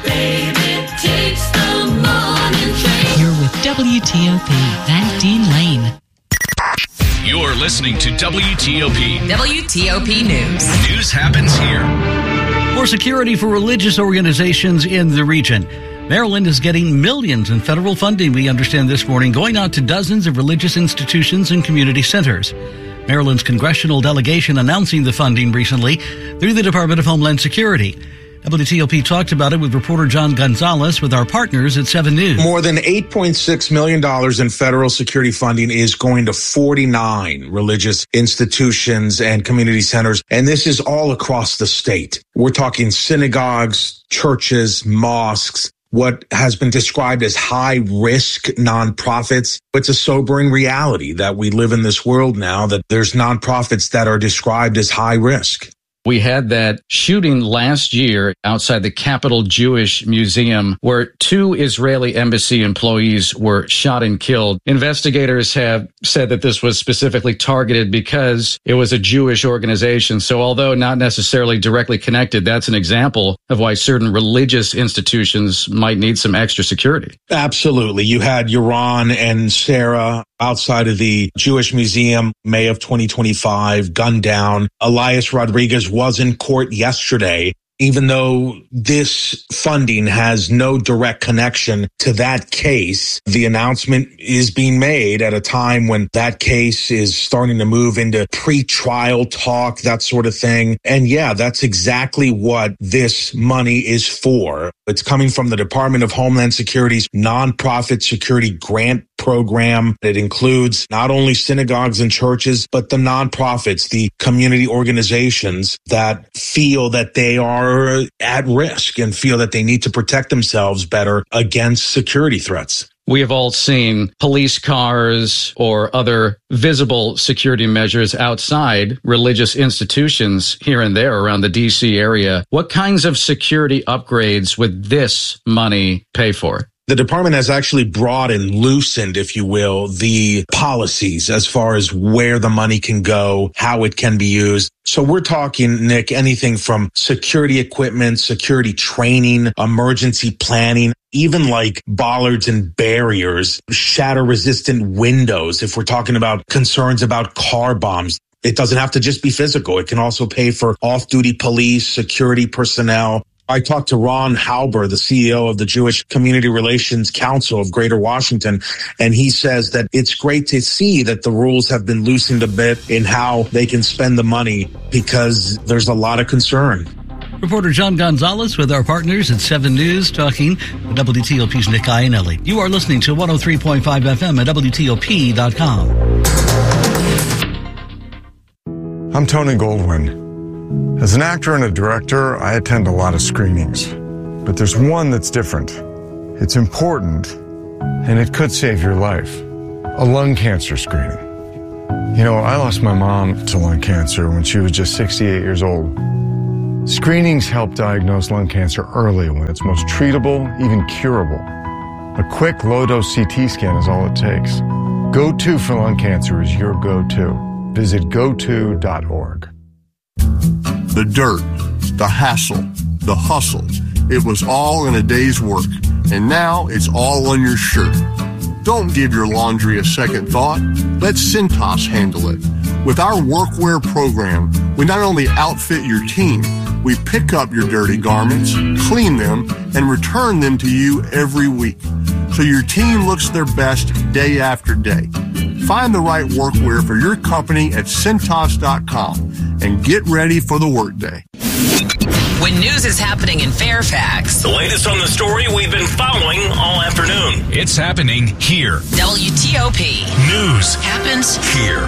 You're with W T O P and Dean Lane. You're listening to W T O P. W T O P News. News happens here. More security for religious organizations in the region. Maryland is getting millions in federal funding, we understand this morning, going out to dozens of religious institutions and community centers. Maryland's congressional delegation announcing the funding recently through the Department of Homeland Security. W T O P talked about it with reporter John Gonzalez with our partners at seven News. More than eight point six million dollars in federal security funding is going to forty-nine religious institutions and community centers, and this is all across the state. We're talking synagogues, churches, mosques, what has been described as high-risk nonprofits. It's a sobering reality that we live in this world now, that there's nonprofits that are described as high risk. We had that shooting last year outside the Capitol Jewish Museum where two Israeli embassy employees were shot and killed. Investigators have said that this was specifically targeted because it was a Jewish organization. So although not necessarily directly connected, that's an example of why certain religious institutions might need some extra security. Absolutely. You had Yaron and Sarah outside of the Jewish Museum, May of twenty twenty-five, gunned down. Elias Rodriguez was in court yesterday Even though this funding has no direct connection to that case, the announcement is being made at a time when that case is starting to move into pre-trial talk, that sort of thing. And yeah, that's exactly what this money is for. It's coming from the Department of Homeland Security's nonprofit security grant program. It includes not only synagogues and churches, but the nonprofits, the community organizations that feel that they are at risk and feel that they need to protect themselves better against security threats. We have all seen police cars or other visible security measures outside religious institutions here and there around the D C area. What kinds of security upgrades would this money pay for? The department has actually brought and loosened, if you will, the policies as far as where the money can go, how it can be used. So we're talking, Nick, anything from security equipment, security training, emergency planning, even like bollards and barriers, shatter-resistant windows, if we're talking about concerns about car bombs. It doesn't have to just be physical. It can also pay for off-duty police, security personnel. I talked to Ron Halber, the C E O of the Jewish Community Relations Council of Greater Washington, and he says that it's great to see that the rules have been loosened a bit in how they can spend the money because there's a lot of concern. Reporter John Gonzalez with our partners at seven News talking with W T O P's Nick Iannelli. You are listening to one oh three point five F M at W T O P dot com. I'm Tony Goldwyn. As an actor and a director, I attend a lot of screenings. But there's one that's different. It's important, and it could save your life. A lung cancer screening. You know, I lost my mom to lung cancer when she was just sixty-eight years old. Screenings help diagnose lung cancer early when it's most treatable, even curable. A quick low-dose C T scan is all it takes. Go-To for lung cancer is your go-to. Visit go to dot org. The dirt, the hassle, the hustle. It was all in a day's work, and now it's all on your shirt. Don't give your laundry a second thought. Let Cintas handle it. With our workwear program, we not only outfit your team, we pick up your dirty garments, clean them, and return them to you every week, so your team looks their best day after day. Find the right workwear for your company at Cintas dot com and get ready for the workday. When news is happening in Fairfax, the latest on the story we've been following all afternoon. It's happening here. W T O P News happens here.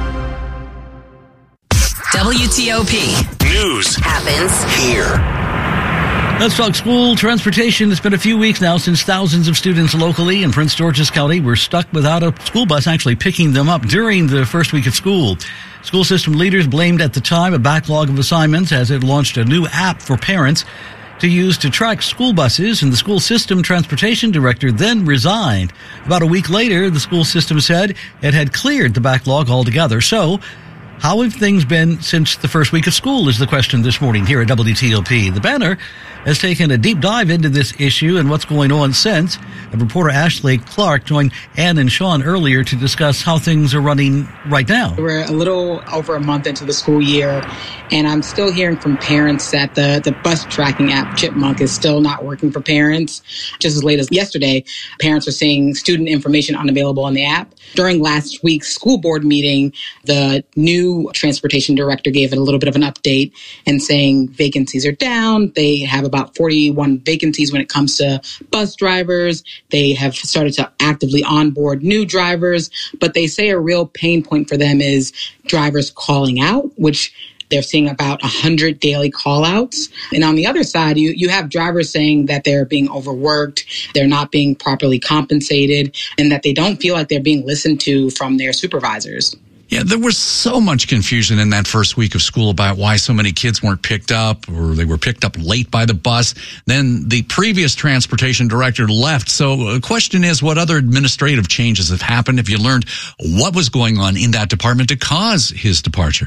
W T O P News happens here. Let's talk school transportation. It's been a few weeks now since thousands of students locally in Prince George's County were stuck without a school bus actually picking them up during the first week of school. School system leaders blamed at the time a backlog of assignments as it launched a new app for parents to use to track school buses, and the school system transportation director then resigned. About a week later, the school system said it had cleared the backlog altogether. So, how have things been since the first week of school is the question this morning here at W T O P. The Banner has taken a deep dive into this issue and what's going on since. And reporter Ashley Clark joined Ann and Sean earlier to discuss how things are running right now. We're a little over a month into the school year, and I'm still hearing from parents that the, the bus tracking app, Chipmunk, is still not working for parents. Just as late as yesterday, parents are seeing student information unavailable on the app. During last week's school board meeting, the new transportation director gave it a little bit of an update and saying vacancies are down. They have about forty-one vacancies when it comes to bus drivers. They have started to actively onboard new drivers, but they say a real pain point for them is drivers calling out, which they're seeing about one hundred daily call-outs. And on the other side, you, you have drivers saying that they're being overworked, they're not being properly compensated, and that they don't feel like they're being listened to from their supervisors. Yeah, there was so much confusion in that first week of school about why so many kids weren't picked up or they were picked up late by the bus. Then the previous transportation director left. So the question is, what other administrative changes have happened? Have you learned what was going on in that department to cause his departure?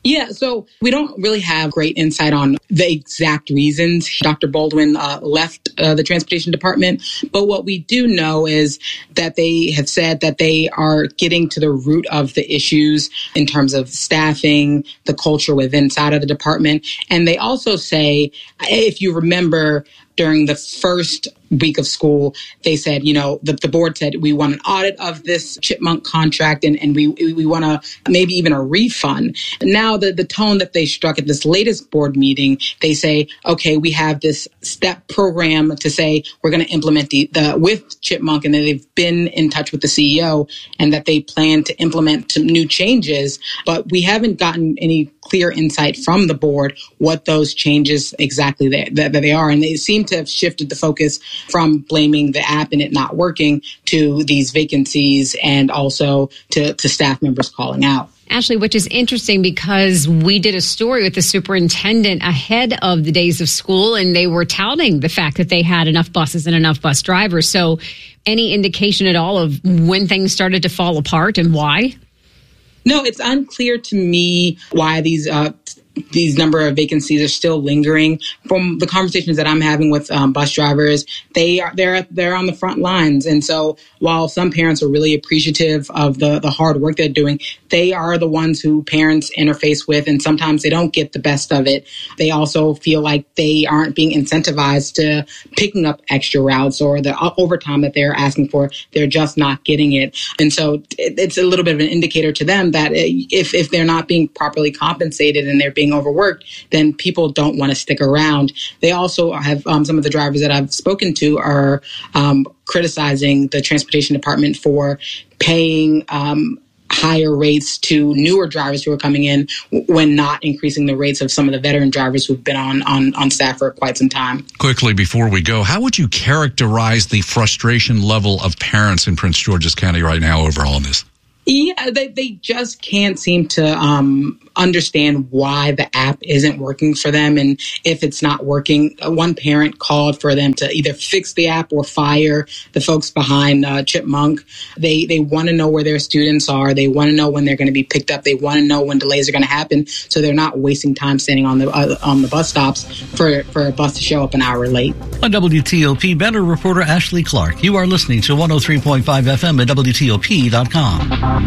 Yeah, so we don't really have great insight on the exact reasons Doctor Baldwin uh, left uh, the transportation department. But what we do know is that they have said that they are getting to the root of the issues in terms of staffing, the culture within inside of the department. And they also say, if you remember, during the first week of school, they said, you know, the, the board said, we want an audit of this Chipmunk contract and, and we we want to maybe even a refund. Now, the, the tone that they struck at this latest board meeting, they say, okay, we have this step program to say we're going to implement the, the with Chipmunk, and that they've been in touch with the C E O and that they plan to implement some new changes. But we haven't gotten any clear insight from the board what those changes exactly that, that, that they are. And they seem to have shifted the focus from blaming the app and it not working to these vacancies and also to, to staff members calling out. Ashley, which is interesting because we did a story with the superintendent ahead of the days of school, and they were touting the fact that they had enough buses and enough bus drivers. So any indication at all of when things started to fall apart and why? No, it's unclear to me why these uh, these number of vacancies are still lingering. From the conversations that I'm having with um, bus drivers, they are they're they're on the front lines, and so while some parents are really appreciative of the the hard work they're doing, they are the ones who parents interface with, and sometimes they don't get the best of it. They also feel like they aren't being incentivized to picking up extra routes or the overtime that they're asking for. They're just not getting it, and so it's a little bit of an indicator to them that if if they're not being properly compensated and they're being overworked, then people don't want to stick around. They also have um, some of the drivers that I've spoken to are um, criticizing the transportation department for paying um, higher rates to newer drivers who are coming in when not increasing the rates of some of the veteran drivers who've been on, on, on staff for quite some time. Quickly before we go, how would you characterize the frustration level of parents in Prince George's County right now over all of this? Yeah, they, they just can't seem to um, understand why the app isn't working for them. And if it's not working, one parent called for them to either fix the app or fire the folks behind uh, Chipmunk. They they want to know where their students are. They want to know when they're going to be picked up. They want to know when delays are going to happen, so they're not wasting time standing on the uh, on the bus stops for, for a bus to show up an hour late. On W T O P, Banner reporter Ashley Clark. You are listening to one oh three point five F M at W T O P dot com.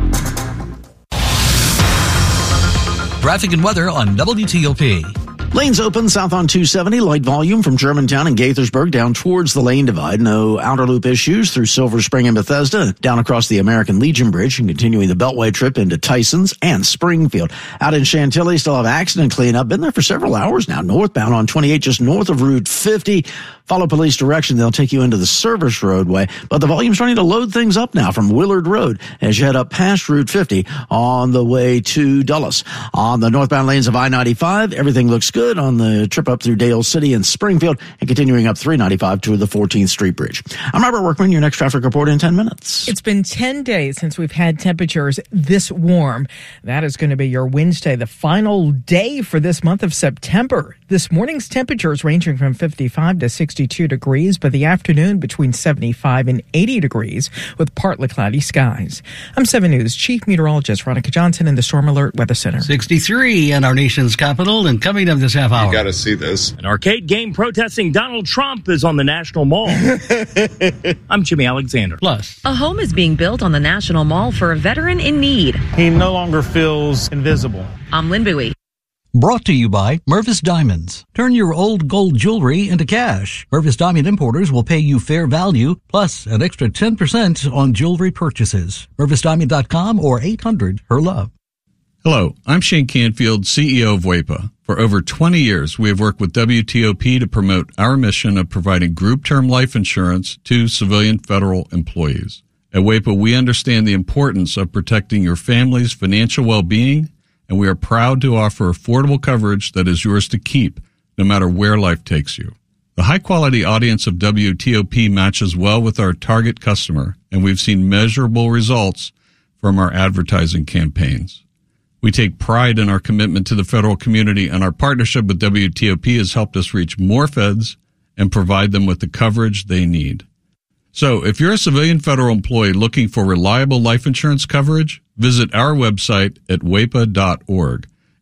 Traffic and weather on W T O P. Lanes open south on two seventy, light volume from Germantown and Gaithersburg down towards the lane divide. No outer loop issues through Silver Spring and Bethesda, down across the American Legion Bridge and continuing the Beltway trip into Tysons and Springfield. Out in Chantilly, still have accident cleanup. Been there for several hours now. Northbound on twenty-eight, just north of Route fifty. Follow police direction. They'll take you into the service roadway. But the volume's starting to load things up now from Willard Road as you head up past Route fifty on the way to Dulles. On the northbound lanes of I ninety-five, everything looks good on the trip up through Dale City and Springfield and continuing up three ninety-five to the fourteenth Street Bridge. I'm Robert Workman, your next traffic report in ten minutes. It's been ten days since we've had temperatures this warm. That is going to be your Wednesday, the final day for this month of September. This morning's temperatures ranging from fifty-five to sixty-two degrees, but the afternoon between seventy-five and eighty degrees with partly cloudy skies. I'm seven News Chief Meteorologist Veronica Johnson in the Storm Alert Weather Center. sixty-three in our nation's capital, and coming up this half hour. You got to see this. An arcade game protesting Donald Trump is on the National Mall. I'm Jimmy Alexander. Plus, a home is being built on the National Mall for a veteran in need. He no longer feels invisible. I'm Lynn Bowie. Brought to you by Mervis Diamonds. Turn your old gold jewelry into cash. Mervis Diamond Importers will pay you fair value, plus an extra ten percent on jewelry purchases. Mervis Diamond dot com or eight hundred her love. Hello, I'm Shane Canfield, C E O of W A P A. For over twenty years, we have worked with W T O P to promote our mission of providing group term life insurance to civilian federal employees. At W A P A, we understand the importance of protecting your family's financial well-being, and we are proud to offer affordable coverage that is yours to keep, no matter where life takes you. The high-quality audience of W T O P matches well with our target customer, and we've seen measurable results from our advertising campaigns. We take pride in our commitment to the federal community, and our partnership with W T O P has helped us reach more feds and provide them with the coverage they need. So, if you're a civilian federal employee looking for reliable life insurance coverage, visit our website at W A P A dot org.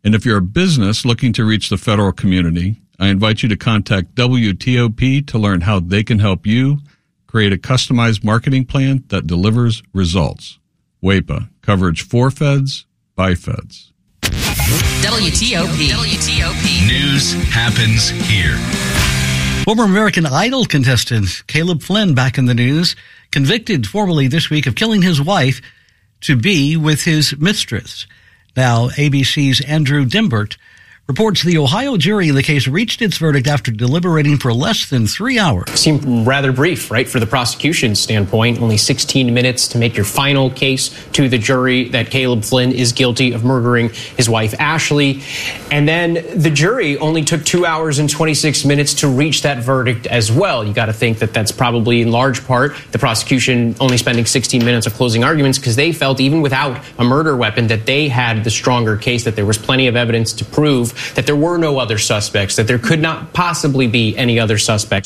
And if you're a business looking to reach the federal community, I invite you to contact W T O P to learn how they can help you create a customized marketing plan that delivers results. W A P A, coverage for feds, by feds. W T O P. W T O P. News happens here. Former American Idol contestant Caleb Flynn back in the news, convicted formally this week of killing his wife to be with his mistress. Now, A B C's Andrew Dimbert reports the Ohio jury in the case reached its verdict after deliberating for less than three hours. Seemed rather brief, right, for the prosecution's standpoint. Only sixteen minutes to make your final case to the jury that Caleb Flynn is guilty of murdering his wife, Ashley. And then the jury only took two hours and twenty-six minutes to reach that verdict as well. You got to think that that's probably in large part the prosecution only spending sixteen minutes of closing arguments because they felt even without a murder weapon that they had the stronger case, that there was plenty of evidence to prove that there were no other suspects, that there could not possibly be any other suspects.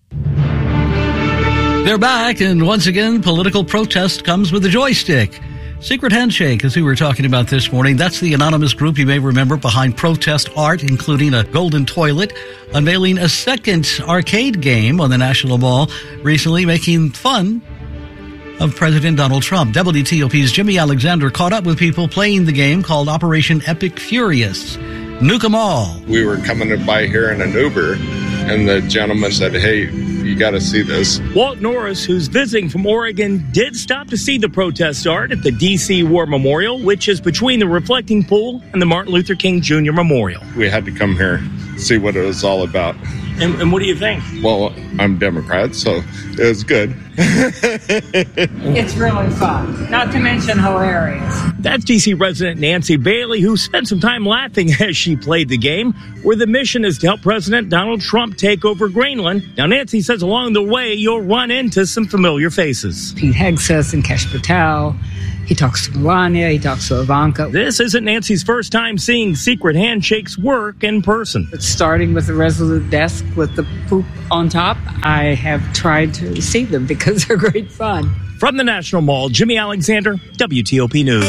They're back, and once again, political protest comes with a joystick. Secret Handshake is who we're talking about this morning. That's the anonymous group you may remember behind protest art, including a golden toilet, unveiling a second arcade game on the National Mall recently, making fun of President Donald Trump. W T O P's Jimmy Alexander caught up with people playing the game called Operation Epic Furious. Nuke 'em all. We were coming by here in an Uber, and the gentleman said, hey, you got to see this. Walt Norris, who's visiting from Oregon, did stop to see the protest art at the D C War Memorial, which is between the Reflecting Pool and the Martin Luther King Junior Memorial. We had to come here, see what it was all about. And, and what do you think? Well, I'm Democrat, so it was good. It's really fun, not to mention hilarious. That's D C resident Nancy Bailey, who spent some time laughing as she played the game, where the mission is to help President Donald Trump take over Greenland. Now, Nancy says along the way, you'll run into some familiar faces. Pete Hegseth and Kesh Patel. He talks to Melania. He talks to Ivanka. This isn't Nancy's first time seeing Secret Handshakes work in person. It's starting with the Resolute desk with the poop on top. I have tried to see them because they're great fun. From the National Mall, Jimmy Alexander, W T O P News.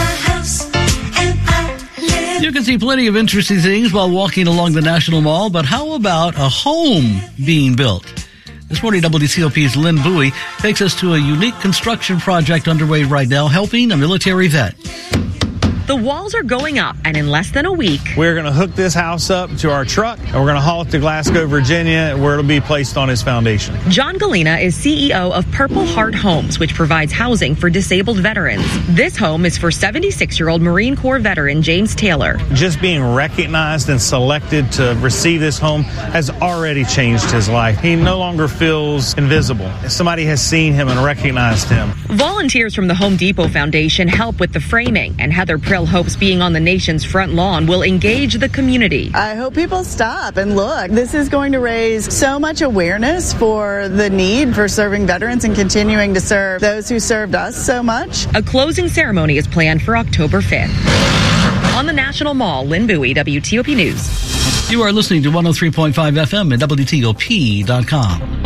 You can see plenty of interesting things while walking along the National Mall, but how about a home being built? This morning, W T O P's Lynn Bowie takes us to a unique construction project underway right now, helping a military vet. The walls are going up, and in less than a week, we're going to hook this house up to our truck, and we're going to haul it to Glasgow, Virginia, where it'll be placed on its foundation. John Galena is C E O of Purple Heart Homes, which provides housing for disabled veterans. This home is for seventy-six-year-old Marine Corps veteran James Taylor. Just being recognized and selected to receive this home has already changed his life. He no longer feels invisible. Somebody has seen him and recognized him. Volunteers from the Home Depot Foundation help with the framing, and Heather Prill hopes being on the nation's front lawn will engage the community. I hope people stop and look. This is going to raise so much awareness for the need for serving veterans and continuing to serve those who served us so much. A closing ceremony is planned for October fifth. On the National Mall, Lynn Bowie, W T O P News. You are listening to one oh three point five F M at W T O P dot com.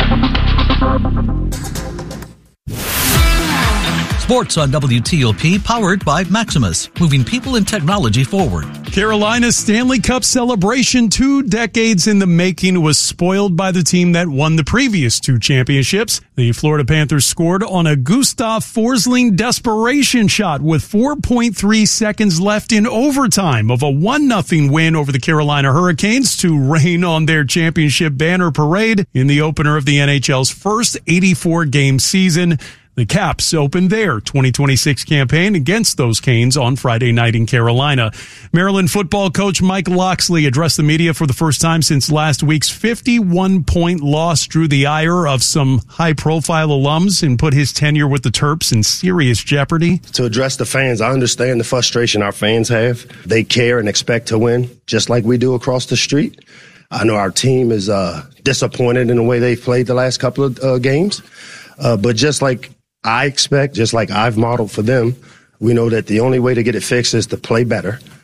Sports on W T O P, powered by Maximus, moving people and technology forward. Carolina's Stanley Cup celebration, two decades in the making, was spoiled by the team that won the previous two championships. The Florida Panthers scored on a Gustav Forsling desperation shot with four point three seconds left in overtime of a one nothing win over the Carolina Hurricanes to rain on their championship banner parade in the opener of the N H L's first eighty-four game season. The Caps opened their twenty twenty-six campaign against those Canes on Friday night in Carolina. Maryland football coach Mike Locksley addressed the media for the first time since last week's fifty-one point loss drew the ire of some high-profile alums and put his tenure with the Terps in serious jeopardy. To address the fans, I understand the frustration our fans have. They care and expect to win, just like we do across the street. I know our team is uh, disappointed in the way they played the last couple of uh, games, uh, but just like I expect, just like I've modeled for them, we know that the only way to get it fixed is to play better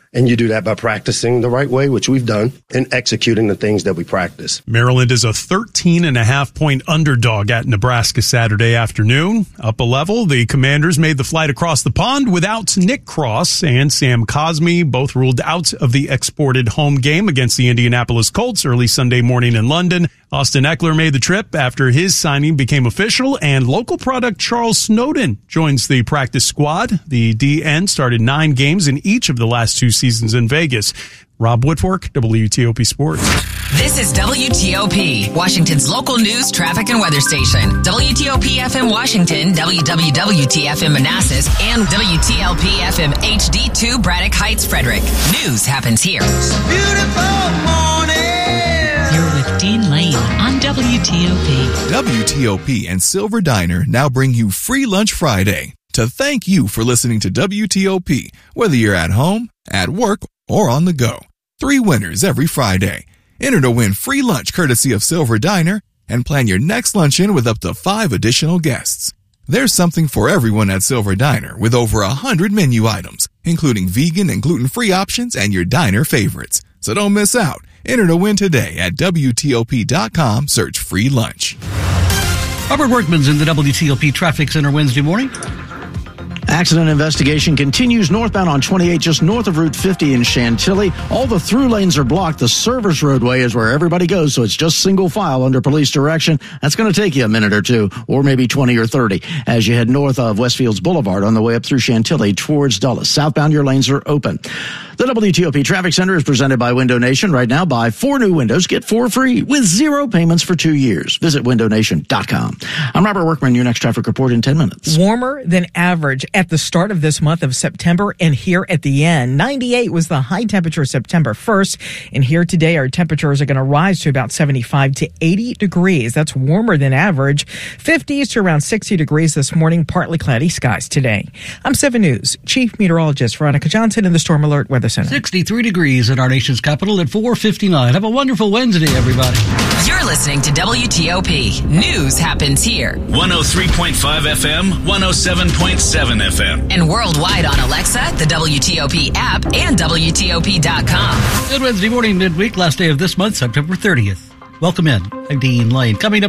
And you do that by practicing the right way, which we've done, and executing the things that we practice. Maryland is a thirteen and a half point underdog at Nebraska Saturday afternoon. Up a level, the Commanders made the flight across the pond without Nick Cross and Sam Cosmi, both ruled out of the exported home game against the Indianapolis Colts early Sunday morning in London. Austin Eckler made the trip after his signing became official, and local product Charles Snowden joins the practice squad. The D N started nine games in each of the last two seasons in Vegas. Rob Woodfork, W T O P Sports. This is W T O P, Washington's local news, traffic, and weather station. W T O P F M Washington, W W W T F M Manassas, and W T L P F M H D two Braddock Heights, Frederick. News happens here. Beautiful morning. You're with Dean Lane on W T O P. W T O P and Silver Diner now bring you Free Lunch Friday to thank you for listening to W T O P, whether you're at home, at work, or on the go. Three winners every Friday. Enter to win free lunch courtesy of Silver Diner and plan your next luncheon with up to five additional guests. There's something for everyone at Silver Diner with over a hundred menu items, including vegan and gluten-free options and your diner favorites. So don't miss out. Enter to win today at W T O P dot com. Search free lunch. Robert Workman's in the W T O P Traffic Center Wednesday morning. Accident investigation continues northbound on twenty-eight, just north of Route fifty in Chantilly. All the through lanes are blocked. The service roadway is where everybody goes, so it's just single file under police direction. That's going to take you a minute or two, or maybe twenty or thirty, as you head north of Westfields Boulevard on the way up through Chantilly towards Dulles. Southbound, your lanes are open. The W T O P Traffic Center is presented by Window Nation. Right now, buy four new windows, get four free with zero payments for two years. Visit window nation dot com. I'm Robert Workman. Your next traffic report in ten minutes. Warmer than average at the start of this month of September and here at the end. ninety-eight was the high temperature September first. And here today, our temperatures are going to rise to about seventy-five to eighty degrees. That's warmer than average. fifties to around sixty degrees this morning. Partly cloudy skies today. I'm seven News Chief Meteorologist Veronica Johnson in the Storm Alert Weather Center. sixty-three degrees at our nation's capital at four fifty-nine. Have a wonderful Wednesday, everybody. You're listening to W T O P. News happens here. one oh three point five F M, one oh seven point seven F M. And worldwide on Alexa, the W T O P app, and W T O P dot com. Good Wednesday morning, midweek, last day of this month, September thirtieth. Welcome in. I'm Dean Lane. Coming up